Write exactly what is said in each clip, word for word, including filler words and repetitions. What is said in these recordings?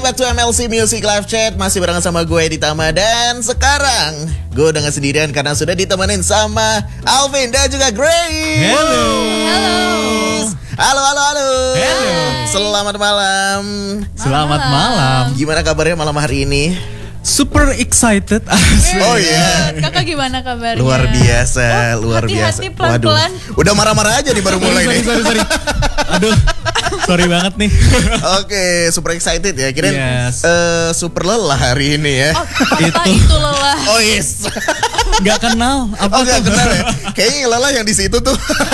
back to M L C Music Live Chat. Masih barengan sama gue Ditama. Dan sekarang gue udah gak sendirian karena sudah ditemenin sama Alvin dan juga Grace. Halo. Halo. Halo, halo, halo. Halo. Selamat malam. Selamat malam. Gimana kabarnya malam hari ini? Super excited. Oh iya. Kakak gimana kabarnya? Luar biasa, Oh, luar hati-hati, biasa. pelan-pelan. Waduh, udah marah-marah aja di baru mulai nih. sorry, sorry, sorry. Aduh, sorry banget nih. Oke, super excited ya. Kirain Yes. eh, super lelah hari ini ya. Oh, apa Itu. itu lelah? Oh yes. Gak kenal apa Oh gak tuh? kenal ya. Kayaknya yang lelah yang di situ tuh.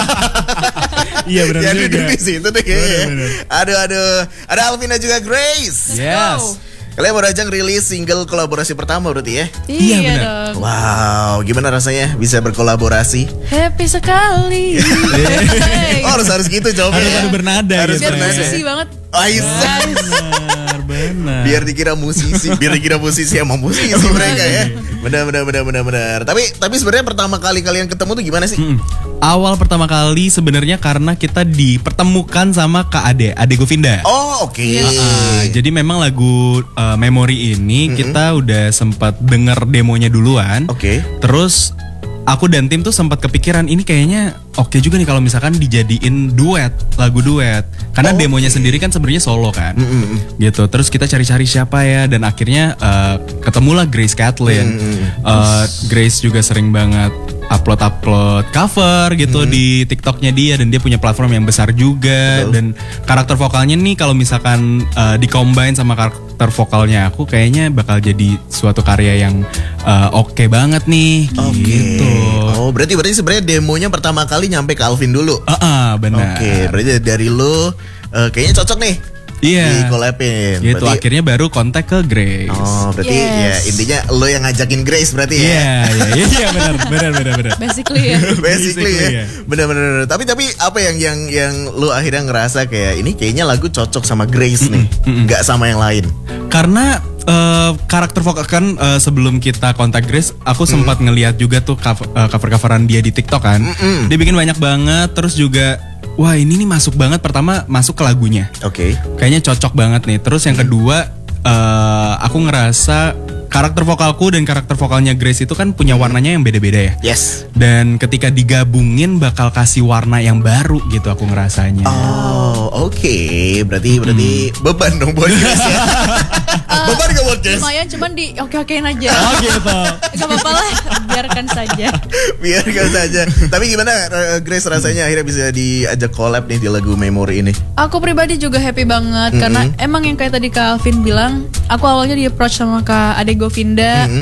Iya benar Yang juga. duduk di situ deh kayaknya. Bener, bener. Aduh aduh. Ada Alvin dan juga Grace. Yes. Kalian baru aja ngerilis single kolaborasi pertama berarti ya? Iya, Iya benar. dong. Wow, gimana rasanya bisa berkolaborasi? Happy sekali. Hey. Oh harus harus gitu jawabnya. Harus ya? ada bernada Harus gitu. Biar bernada. musisi banget. Oh, iya. Benar, benar. Biar dikira musisi, biar dikira musisi emang musisi mereka ya. Benar benar benar benar benar. Tapi tapi sebenarnya pertama kali kalian ketemu tuh gimana sih? Mm. Awal pertama kali sebenarnya karena kita dipertemukan sama Kak Ade, Ade Govinda. Oh oke. Ah, jadi memang lagu uh, Memory ini kita udah sempat denger demonya duluan. Oke. Terus aku dan tim tuh sempat kepikiran ini kayaknya oke juga nih kalau misalkan dijadiin duet, lagu duet. Karena Oh, demonya oke. sendiri kan sebenarnya solo kan. Mm-mm. Gitu. Terus kita cari-cari siapa ya dan akhirnya uh, ketemulah Grace Kathleen. Mm-mm. Uh, Grace juga sering banget upload-upload cover gitu di TikToknya dia dan dia punya platform yang besar juga. Betul. Dan karakter vokalnya nih kalau misalkan uh, di-combine sama karakter vokalnya aku kayaknya bakal jadi suatu karya yang uh, oke banget nih Oke. gitu. Oh berarti berarti sebenarnya demonya pertama kali nyampe ke Alvin dulu. Ah, ah, benar. Oke, berarti dari lu eh, kayaknya cocok nih Iya. di collabin. Gitu Berarti- akhirnya baru kontak ke Grace. Oh, berarti Yes. ya intinya lo yang ngajakin Grace berarti ya. Iya, iya, iya, iya, benar, benar, benar, benar. Basically ya. Basically Basically, ya. ya. Benar-benar. Tapi tapi apa yang yang yang lu akhirnya ngerasa kayak ini kayaknya lagu cocok sama Grace nih, nggak sama yang lain. Karena eh, karakter vokal kan eh, sebelum kita kontak Grace, aku sempat ngeliat juga tuh cover, eh, cover-coveran dia di TikTok kan. Mm-mm. Dia bikin banyak banget, terus juga wah ini nih masuk banget. Pertama masuk ke lagunya, Oke. kayaknya cocok banget nih. Terus yang kedua, eh, aku ngerasa karakter vokalku dan karakter vokalnya Grace itu kan punya warnanya yang beda-beda ya. Yes. Dan ketika digabungin bakal kasih warna yang baru gitu aku ngerasanya. Oh, oke. Berarti berarti beban dong buat Grace ya. Beban gak buat Grace? Lumayan cuman di oke-okein aja. Oh gitu. Gak apa-apa lah, biarkan saja. Biarkan saja. Tapi gimana eh, Grace rasanya akhirnya bisa diajak collab nih di lagu Memory ini? Aku pribadi juga happy banget karena emang yang kayak tadi Kak Alvin bilang, aku awalnya di approach sama Kak Ade Govinda